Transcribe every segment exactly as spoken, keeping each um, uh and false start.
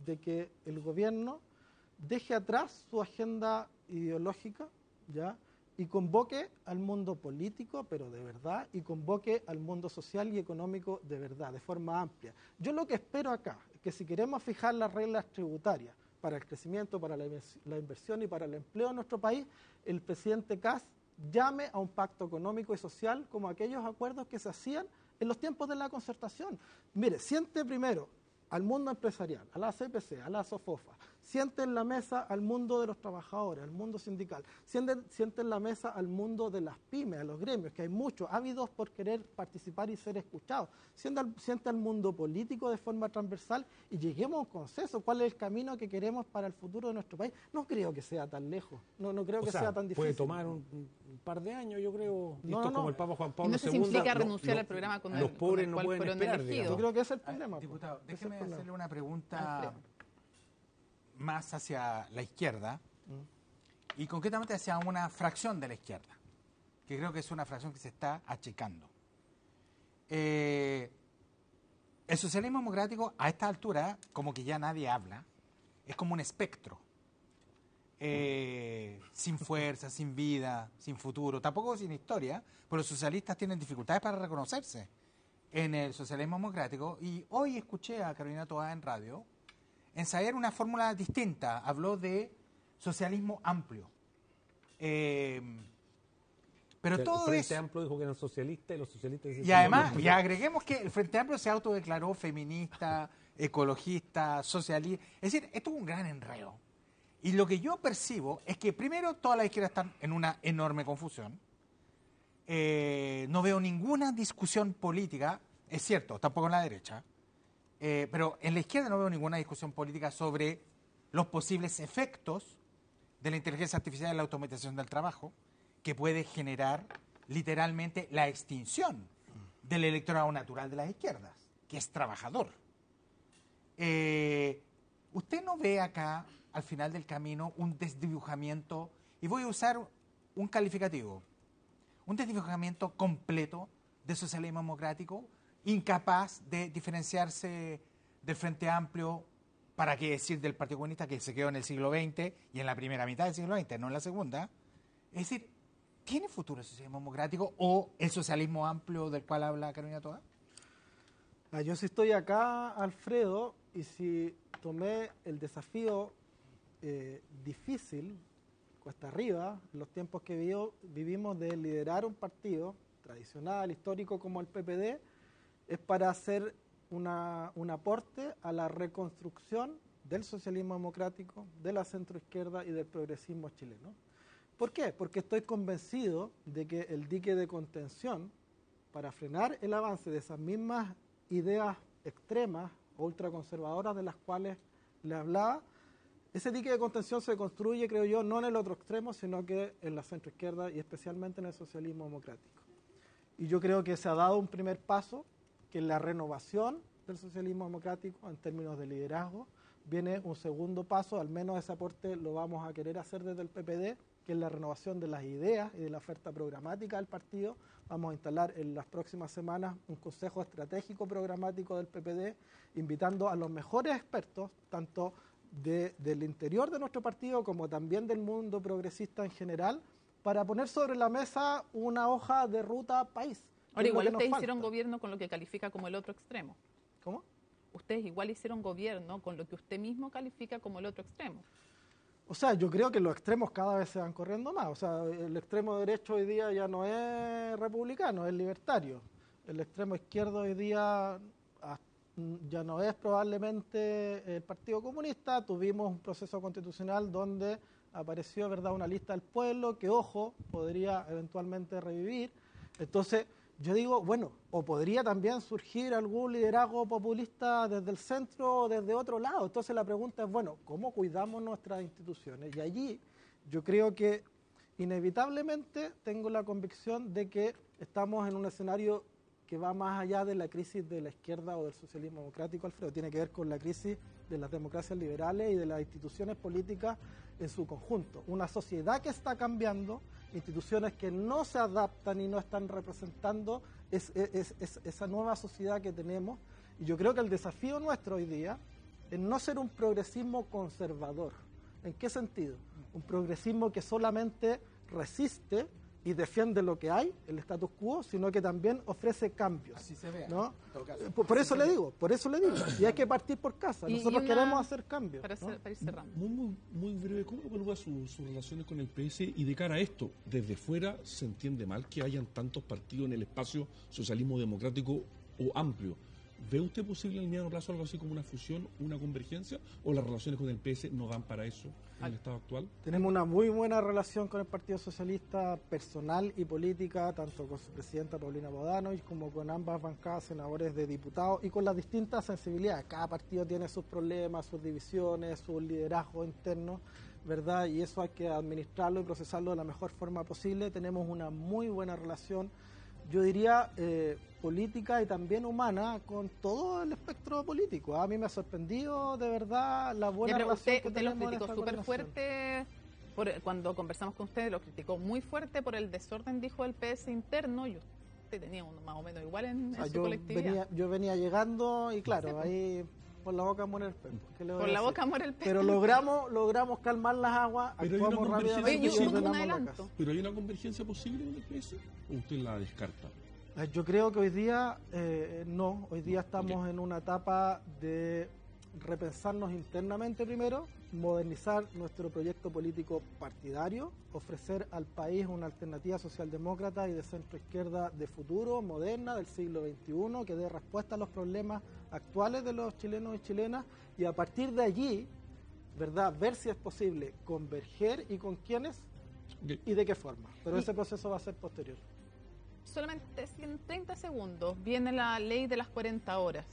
de que el gobierno deje atrás su agenda ideológica, ¿ya?, y convoque al mundo político, pero de verdad, y convoque al mundo social y económico de verdad, de forma amplia. Yo lo que espero acá es que si queremos fijar las reglas tributarias para el crecimiento, para la, la inversión y para el empleo en nuestro país, el presidente Kast llame a un pacto económico y social como aquellos acuerdos que se hacían en los tiempos de la concertación. Mire, siente primero al mundo empresarial, a la C P C, a la SOFOFA, siente en la mesa al mundo de los trabajadores, al mundo sindical, siente, siente en la mesa al mundo de las pymes, a los gremios, que hay muchos ávidos por querer participar y ser escuchados, siente al, siente al mundo político de forma transversal y lleguemos a un consenso. ¿Cuál es el camino que queremos para el futuro de nuestro país? No creo que sea tan lejos, no, no creo o que sea, sea tan difícil. Puede tomar un, un par de años, yo creo. No, Esto no, es como no. el Papa Juan Y Pablo no sé si segundo. implica Lo- renunciar lo- al programa con los el, pobres con el no cual pueden fueron esperar, elegidos. digamos. Yo creo que ese es el Ah, problema. diputado, po. Ese es déjeme el problema. hacerle una pregunta Alfredo. más hacia la izquierda Mm. y concretamente hacia una fracción de la izquierda, que creo que es una fracción que se está achicando. Eh, el socialismo democrático a esta altura, como que ya nadie habla, es como un espectro, eh, sin fuerza, sin vida, sin futuro, tampoco sin historia, pero los socialistas tienen dificultades para reconocerse en el socialismo democrático. Y hoy escuché a Carolina Toá en radio ensayar una fórmula distinta. Habló de socialismo amplio. Eh, pero El todo Frente eso... Amplio dijo que eran socialistas y los socialistas dicen Y que además, no. y agreguemos que el Frente Amplio se autodeclaró feminista, ecologista, socialista. Es decir, esto es un gran enredo. Y lo que yo percibo es que primero todas las izquierdas están en una enorme confusión. Eh, no veo ninguna discusión política, es cierto, tampoco en la derecha, eh, pero en la izquierda no veo ninguna discusión política sobre los posibles efectos de la inteligencia artificial y la automatización del trabajo, que puede generar literalmente la extinción del electorado natural de las izquierdas, que es trabajador. Eh, ¿Usted no ve acá, al final del camino, un desdibujamiento, y voy a usar un calificativo, un desdibujamiento completo del socialismo democrático, incapaz de diferenciarse del Frente Amplio, para qué decir del Partido Comunista, que se quedó en el siglo veinte y en la primera mitad del siglo veinte, no en la segunda? Es decir, ¿tiene futuro el socialismo democrático o el socialismo amplio del cual habla Carolina Toá? Ah, yo sí estoy acá, Alfredo, y si tomé el desafío eh, difícil, cuesta arriba, en los tiempos que vivo, vivimos de liderar un partido tradicional, histórico como el P P D, es para hacer una, un aporte a la reconstrucción del socialismo democrático, de la centroizquierda y del progresismo chileno. ¿Por qué? Porque estoy convencido de que el dique de contención para frenar el avance de esas mismas ideas extremas o ultraconservadoras de las cuales le hablaba, ese dique de contención se construye, creo yo, no en el otro extremo, sino que en la centroizquierda y especialmente en el socialismo democrático. Y yo creo que se ha dado un primer paso, que en la renovación del socialismo democrático en términos de liderazgo, viene un segundo paso, al menos ese aporte lo vamos a querer hacer desde el P P D, que es la renovación de las ideas y de la oferta programática del partido. Vamos a instalar en las próximas semanas un consejo estratégico programático del P P D, invitando a los mejores expertos, tanto de, del interior de nuestro partido como también del mundo progresista en general, para poner sobre la mesa una hoja de ruta país. Ahora, igual ustedes hicieron gobierno con lo que califica como el otro extremo. ¿Cómo? Ustedes igual hicieron gobierno con lo que usted mismo califica como el otro extremo. O sea, yo creo que los extremos cada vez se van corriendo más. O sea, el extremo derecho hoy día ya no es republicano, es libertario. El extremo izquierdo hoy día ya no es probablemente el Partido Comunista. Tuvimos un proceso constitucional donde apareció, ¿verdad?, una lista del pueblo que, ojo, podría eventualmente revivir. Entonces, yo digo, bueno, o podría también surgir algún liderazgo populista desde el centro o desde otro lado. Entonces la pregunta es, bueno, ¿cómo cuidamos nuestras instituciones? Y allí yo creo que inevitablemente tengo la convicción de que estamos en un escenario que va más allá de la crisis de la izquierda o del socialismo democrático, Alfredo. Tiene que ver con la crisis de las democracias liberales y de las instituciones políticas en su conjunto. Una sociedad que está cambiando, instituciones que no se adaptan y no están representando es, es, es esa nueva sociedad que tenemos. Y yo creo que el desafío nuestro hoy día, en no ser un progresismo conservador. ¿En qué sentido? Un progresismo que solamente resiste y defiende lo que hay, el status quo, sino que también ofrece cambios. Así se ve, ¿no? en todo caso. Por, por Así eso se le ve. digo, por eso le digo, y hay que partir por casa. Y- Nosotros y una- queremos hacer cambios. Para, ¿no? cer- para ir cerrando. Muy, muy, muy breve, ¿cómo evalúa su- sus relaciones con el P S? Y de cara a esto, desde fuera se entiende mal que hayan tantos partidos en el espacio socialismo democrático o amplio. ¿Ve usted posible en el mediano plazo algo así como una fusión, una convergencia? ¿O las relaciones con el P S no dan para eso en el estado actual? Tenemos una muy buena relación con el Partido Socialista personal y política, tanto con su presidenta Paulina Bodanovich como con ambas bancadas senadores de diputados y con las distintas sensibilidades. Cada partido tiene sus problemas, sus divisiones, sus liderazgos internos, ¿verdad? Y eso hay que administrarlo y procesarlo de la mejor forma posible. Tenemos una muy buena relación, yo diría, eh, política y también humana con todo el espectro político. A mí me ha sorprendido de verdad la buena Ya, pero relación usted, que usted los tenemos en criticó esta súper coordinación. fuerte, por, cuando conversamos con usted, los criticó muy fuerte por el desorden, dijo, el P S interno, y usted tenía uno más o menos igual en, O sea, en su yo, colectividad. venía, yo venía llegando y claro, Sí, pues. ahí por la boca muere el perro. ¿Qué le voy Por a la decir? boca muere el P S. Pero logramos, logramos calmar las aguas, Pero hay una actuamos convergencia rápidamente Oye, y y un- un ordenamos la adelanto. casa. ¿Pero hay una convergencia posible con el P S? ¿O usted la descarta? Eh, Yo creo que hoy día eh, no, hoy día estamos Ok. en una etapa de repensarnos internamente primero, modernizar nuestro proyecto político partidario, ofrecer al país una alternativa socialdemócrata y de centro izquierda de futuro, moderna, del siglo veintiuno, que dé respuesta a los problemas actuales de los chilenos y chilenas, y a partir de allí, ¿verdad?, ver si es posible converger y con quiénes Ok. y de qué forma. Pero Y- ese proceso va a ser posterior. Solamente en treinta segundos viene la ley de las cuarenta horas.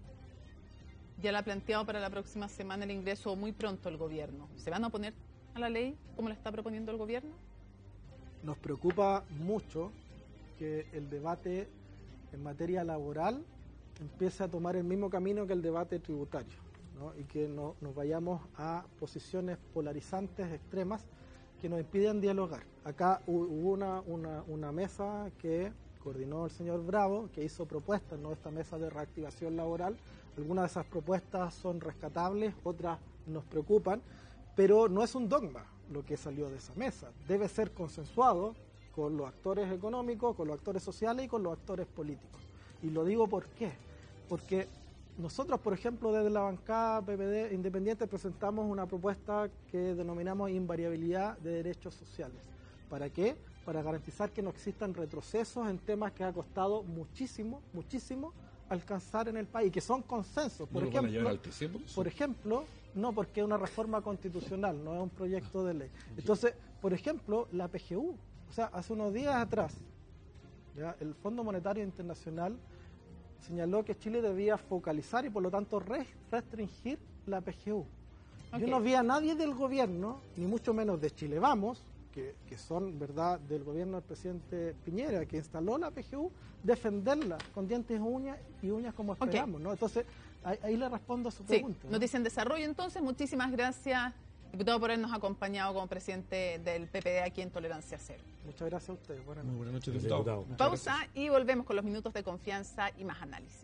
Ya la ha planteado para la próxima semana el ingreso muy pronto el gobierno. ¿Se van a oponer a la ley como la está proponiendo el gobierno? Nos preocupa mucho que el debate en materia laboral empiece a tomar el mismo camino que el debate tributario, ¿no? Y que no, nos vayamos a posiciones polarizantes extremas que nos impiden dialogar. Acá hu- hubo una, una, una mesa que coordinó el señor Bravo, que hizo propuestas, ¿no?, esta mesa de reactivación laboral. Algunas de esas propuestas son rescatables, otras nos preocupan, pero no es un dogma lo que salió de esa mesa. Debe ser consensuado con los actores económicos, con los actores sociales y con los actores políticos. Y lo digo por qué. Porque nosotros, por ejemplo, desde la bancada P P D Independiente presentamos una propuesta que denominamos invariabilidad de derechos sociales. ¿Para qué? Para garantizar que no existan retrocesos en temas que ha costado muchísimo, muchísimo alcanzar en el país, que son consensos. ¿No Por lo van a llevar ejemplo, al T C por eso? por ejemplo, no, porque es una reforma constitucional, no es un proyecto de ley. Entonces, por ejemplo, la P G U, o sea, hace unos días atrás, ¿ya?, el Fondo Monetario Internacional señaló que Chile debía focalizar y por lo tanto re- restringir la P G U. Yo Ok. no vi a nadie del gobierno, ni mucho menos de Chile Vamos, que, que son, ¿verdad?, del gobierno del presidente Piñera, que instaló la P G U, defenderla con dientes y uñas, y uñas como esperamos, ¿no? Entonces, ahí, ahí le respondo a su Sí, pregunta, ¿no? noticia en desarrollo. Entonces, muchísimas gracias, diputado, por habernos acompañado como presidente del P P D aquí en Tolerancia Cero. Muchas gracias a ustedes. Buenas Muy noches. buenas noches, Diputado. diputado. Muchas Pausa gracias. y volvemos con los minutos de confianza y más análisis.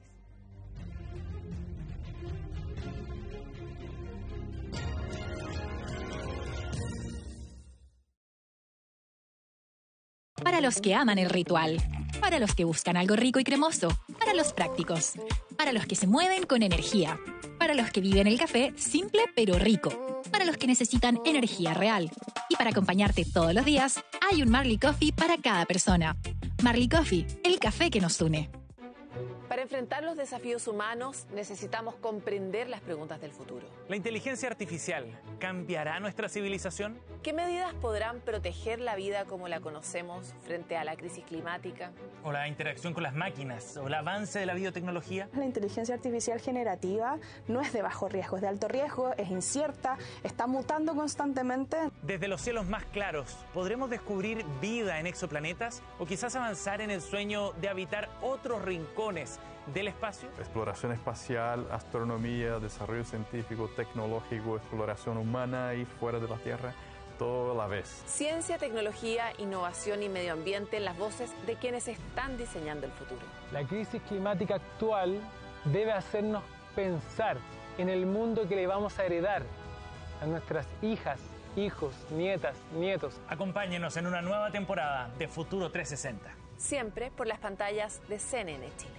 Para los que aman el ritual, para los que buscan algo rico y cremoso, para los prácticos, para los que se mueven con energía, para los que viven el café simple pero rico, para los que necesitan energía real. Y para acompañarte todos los días, hay un Marley Coffee para cada persona. Marley Coffee, el café que nos une. Para enfrentar los desafíos humanos necesitamos comprender las preguntas del futuro. ¿La inteligencia artificial cambiará nuestra civilización? ¿Qué medidas podrán proteger la vida como la conocemos frente a la crisis climática? ¿O la interacción con las máquinas? ¿O el avance de la biotecnología? La inteligencia artificial generativa no es de bajo riesgo, es de alto riesgo, es incierta, está mutando constantemente. Desde los cielos más claros, ¿podremos descubrir vida en exoplanetas? ¿O quizás avanzar en el sueño de habitar otros rincones del espacio? Exploración espacial, astronomía, desarrollo científico, tecnológico, exploración humana y fuera de la Tierra, todo a la vez. Ciencia, tecnología, innovación y medio ambiente, las voces de quienes están diseñando el futuro. La crisis climática actual debe hacernos pensar en el mundo que le vamos a heredar a nuestras hijas, hijos, nietas, nietos. Acompáñenos en una nueva temporada de Futuro trescientos sesenta. Siempre por las pantallas de C N N Chile.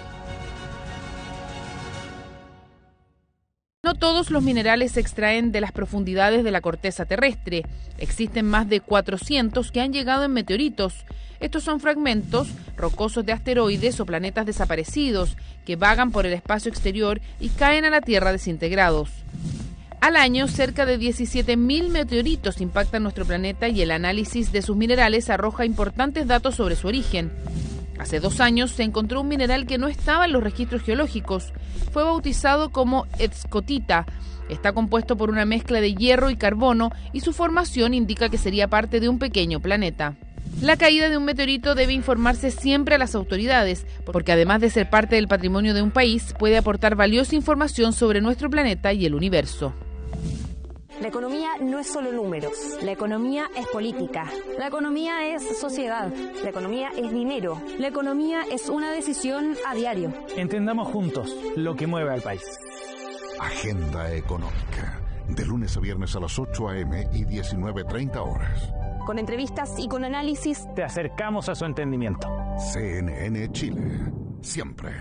No todos los minerales se extraen de las profundidades de la corteza terrestre. Existen más de cuatrocientos que han llegado en meteoritos. Estos son fragmentos rocosos de asteroides o planetas desaparecidos que vagan por el espacio exterior y caen a la Tierra desintegrados. Al año, cerca de diecisiete mil meteoritos impactan nuestro planeta y el análisis de sus minerales arroja importantes datos sobre su origen. Hace dos años se encontró un mineral que no estaba en los registros geológicos. Fue bautizado como escotita. Está compuesto por una mezcla de hierro y carbono y su formación indica que sería parte de un pequeño planeta. La caída de un meteorito debe informarse siempre a las autoridades, porque además de ser parte del patrimonio de un país, puede aportar valiosa información sobre nuestro planeta y el universo. La economía no es solo números. La economía es política. La economía es sociedad. La economía es dinero. La economía es una decisión a diario. Entendamos juntos lo que mueve al país. Agenda Económica. De lunes a viernes a las ocho a eme y diecinueve treinta horas. Con entrevistas y con análisis. Te acercamos a su entendimiento. C N N Chile. Siempre.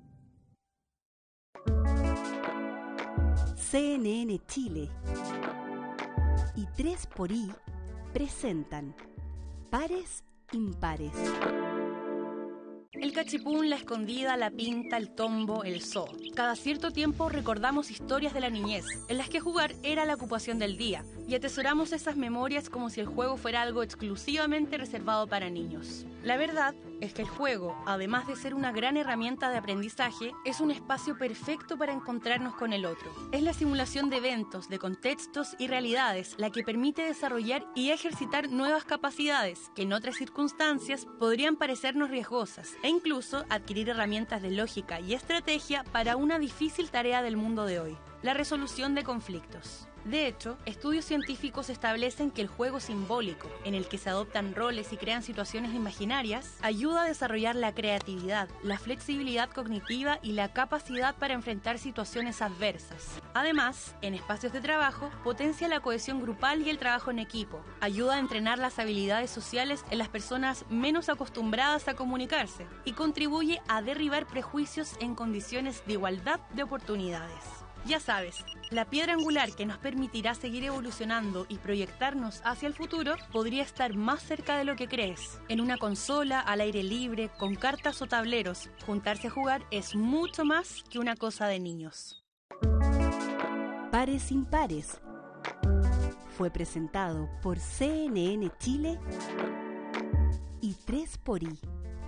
C N N Chile y tres por I presentan Pares Impares. El cachipún, la escondida, la pinta, el tombo, el zoo. Cada cierto tiempo recordamos historias de la niñez, en las que jugar era la ocupación del día, y atesoramos esas memorias como si el juego fuera algo exclusivamente reservado para niños. La verdad es que el juego, además de ser una gran herramienta de aprendizaje, es un espacio perfecto para encontrarnos con el otro. Es la simulación de eventos, de contextos y realidades la que permite desarrollar y ejercitar nuevas capacidades que en otras circunstancias podrían parecernos riesgosas, e incluso adquirir herramientas de lógica y estrategia para una difícil tarea del mundo de hoy: la resolución de conflictos. De hecho, estudios científicos establecen que el juego simbólico, en el que se adoptan roles y crean situaciones imaginarias, ayuda a desarrollar la creatividad, la flexibilidad cognitiva y la capacidad para enfrentar situaciones adversas. Además, en espacios de trabajo, potencia la cohesión grupal y el trabajo en equipo, ayuda a entrenar las habilidades sociales en las personas menos acostumbradas a comunicarse y contribuye a derribar prejuicios en condiciones de igualdad de oportunidades. Ya sabes, la piedra angular que nos permitirá seguir evolucionando y proyectarnos hacia el futuro podría estar más cerca de lo que crees. En una consola, al aire libre, con cartas o tableros, juntarse a jugar es mucho más que una cosa de niños. Pares Impares fue presentado por C N N Chile y tres por I.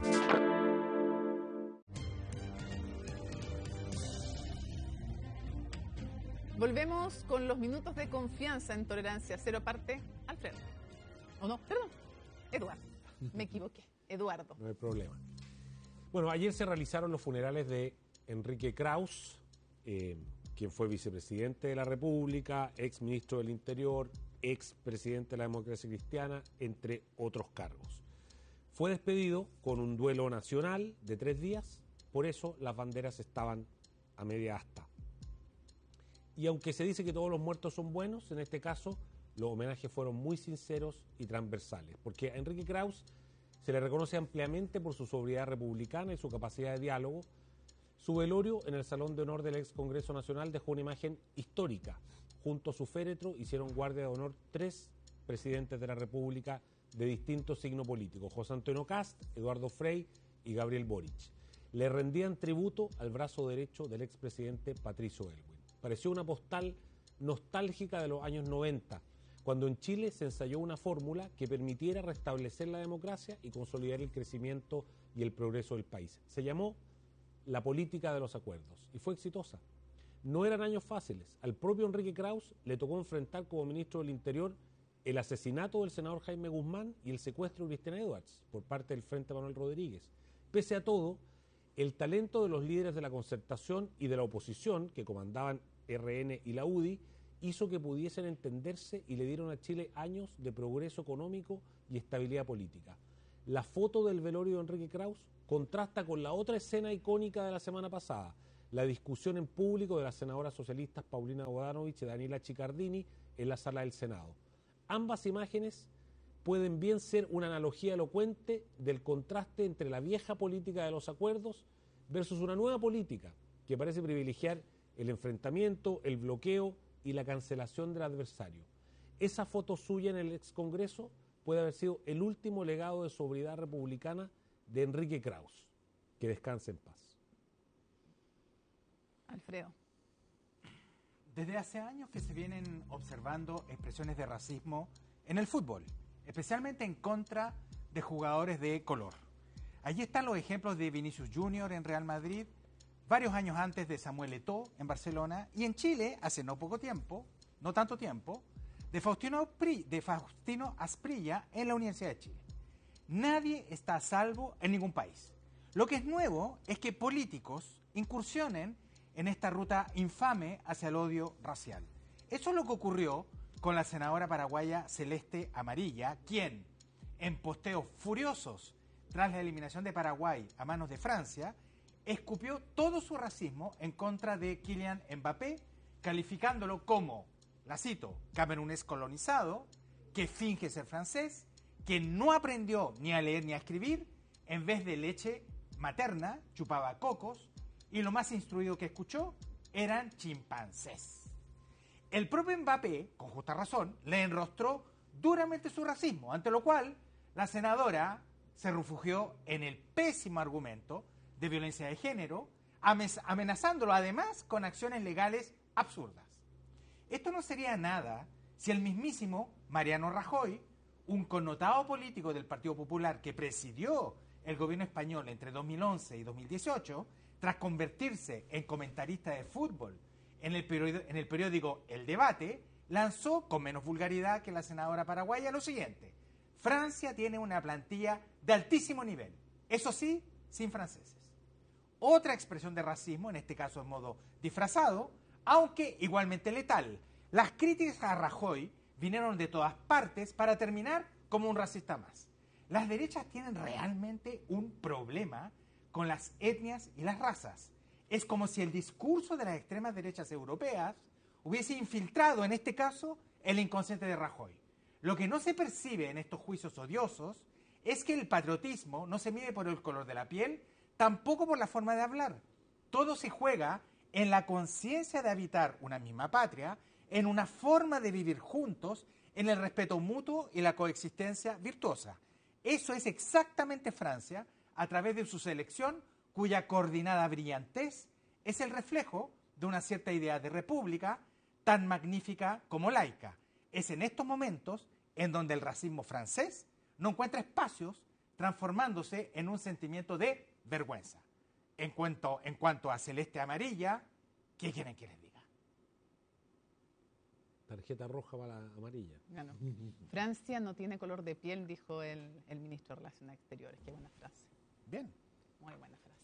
Volvemos con los minutos de confianza en Tolerancia Cero, parte Alfredo. ¿O no? Perdón, Eduardo. Me equivoqué. Eduardo. No hay problema. Bueno, ayer se realizaron los funerales de Enrique Kraus, eh, quien fue vicepresidente de la República, ex ministro del Interior, ex presidente de la Democracia Cristiana, entre otros cargos. Fue despedido con un duelo nacional de tres días, por eso las banderas estaban a media asta. Y aunque se dice que todos los muertos son buenos, en este caso los homenajes fueron muy sinceros y transversales, porque a Enrique Kraus se le reconoce ampliamente por su sobriedad republicana y su capacidad de diálogo. Su velorio en el Salón de Honor del Ex Congreso Nacional dejó una imagen histórica. Junto a su féretro hicieron guardia de honor tres presidentes de la República de distinto signo político: José Antonio Kast, Eduardo Frei y Gabriel Boric. Le rendían tributo al brazo derecho del expresidente Patricio Aylwin. Pareció una postal nostálgica de los años noventa, cuando en Chile se ensayó una fórmula que permitiera restablecer la democracia y consolidar el crecimiento y el progreso del país. Se llamó la política de los acuerdos y fue exitosa. No eran años fáciles. Al propio Enrique Kraus le tocó enfrentar como ministro del Interior el asesinato del senador Jaime Guzmán y el secuestro de Cristina Edwards por parte del Frente Manuel Rodríguez. Pese a todo, el talento de los líderes de la concertación y de la oposición, que comandaban R N y la U D I, hizo que pudiesen entenderse y le dieron a Chile años de progreso económico y estabilidad política. La foto del velorio de Enrique Kraus contrasta con la otra escena icónica de la semana pasada, la discusión en público de las senadoras socialistas Paulina Bodanovich y Daniela Chiccardini en la sala del Senado. Ambas imágenes pueden bien ser una analogía elocuente del contraste entre la vieja política de los acuerdos versus una nueva política que parece privilegiar el enfrentamiento, el bloqueo y la cancelación del adversario. Esa foto suya en el ex Congreso puede haber sido el último legado de sobriedad republicana de Enrique Krauss. Que descanse en paz. Alfredo. Desde hace años que se vienen observando expresiones de racismo en el fútbol, especialmente en contra de jugadores de color. Allí están los ejemplos de Vinicius Junior en Real Madrid, varios años antes de Samuel Eto'o en Barcelona, y en Chile, hace no poco tiempo, no tanto tiempo, de Faustino, Pri, de Faustino Asprilla en la Universidad de Chile. Nadie está a salvo en ningún país. Lo que es nuevo es que políticos incursionen en esta ruta infame hacia el odio racial. Eso es lo que ocurrió con la senadora paraguaya Celeste Amarilla, quien, en posteos furiosos tras la eliminación de Paraguay a manos de Francia, escupió todo su racismo en contra de Kylian Mbappé, calificándolo como, la cito, camerunés colonizado, que finge ser francés, que no aprendió ni a leer ni a escribir, en vez de leche materna, chupaba cocos, y lo más instruido que escuchó eran chimpancés. El propio Mbappé, con justa razón, le enrostró duramente su racismo, ante lo cual la senadora se refugió en el pésimo argumento de violencia de género, amenazándolo además con acciones legales absurdas. Esto no sería nada si el mismísimo Mariano Rajoy, un connotado político del Partido Popular que presidió el gobierno español entre dos mil once y dos mil dieciocho, tras convertirse en comentarista de fútbol en el, periódico, en el periódico El Debate, lanzó, con menos vulgaridad que la senadora paraguaya, lo siguiente: Francia tiene una plantilla de altísimo nivel, eso sí, sin franceses. Otra expresión de racismo, en este caso en modo disfrazado, aunque igualmente letal. Las críticas a Rajoy vinieron de todas partes para terminar como un racista más. Las derechas tienen realmente un problema con las etnias y las razas. Es como si el discurso de las extremas derechas europeas hubiese infiltrado, en este caso, el inconsciente de Rajoy. Lo que no se percibe en estos juicios odiosos es que el patriotismo no se mide por el color de la piel, tampoco por la forma de hablar. Todo se juega en la conciencia de habitar una misma patria, en una forma de vivir juntos, en el respeto mutuo y la coexistencia virtuosa. Eso es exactamente Francia, a través de su selección, cuya coordinada brillantez es el reflejo de una cierta idea de república tan magnífica como laica. Es en estos momentos en donde el racismo francés no encuentra espacios, transformándose en un sentimiento de vergüenza. En cuanto, en cuanto a Celeste Amarilla, ¿qué quieren que les diga? Tarjeta roja para la amarilla. Bueno, Francia no tiene color de piel, dijo el, el ministro de Relaciones Exteriores. Qué buena frase. Bien. Muy buena frase.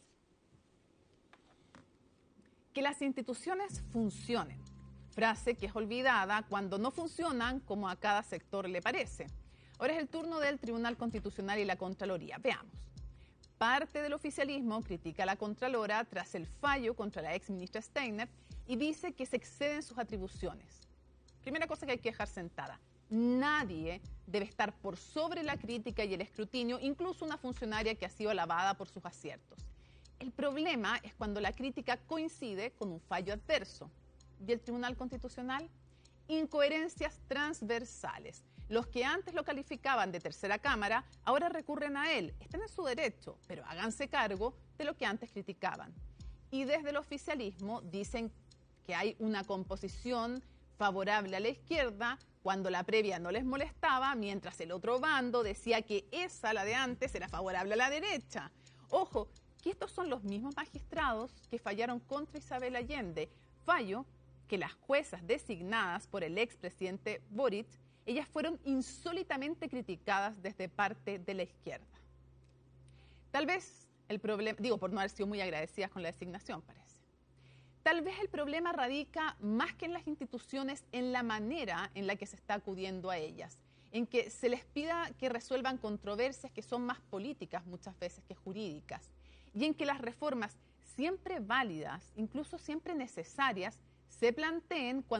Que las instituciones funcionen. Frase que es olvidada cuando no funcionan como a cada sector le parece. Ahora es el turno del Tribunal Constitucional y la Contraloría. Veamos. Parte del oficialismo critica a la Contralora tras el fallo contra la ex ministra Steiner y dice que se exceden sus atribuciones. Primera cosa que hay que dejar sentada. Nadie debe estar por sobre la crítica y el escrutinio, incluso una funcionaria que ha sido alabada por sus aciertos. El problema es cuando la crítica coincide con un fallo adverso. ¿Y el Tribunal Constitucional? Incoherencias transversales. Los que antes lo calificaban de tercera cámara, ahora recurren a él. Están en su derecho, pero háganse cargo de lo que antes criticaban. Y desde el oficialismo dicen que hay una composición favorable a la izquierda cuando la previa no les molestaba, mientras el otro bando decía que esa, la de antes, era favorable a la derecha. Ojo, que estos son los mismos magistrados que fallaron contra Isabel Allende. Fallo que las juezas designadas por el expresidente Boric, ellas fueron insólitamente criticadas desde parte de la izquierda. Tal vez el problema, digo, por no haber sido muy agradecidas con la designación, parece. Tal vez el problema radica más que en las instituciones, en la manera en la que se está acudiendo a ellas, en que se les pida que resuelvan controversias que son más políticas muchas veces que jurídicas, y en que las reformas siempre válidas, incluso siempre necesarias, se planteen cuando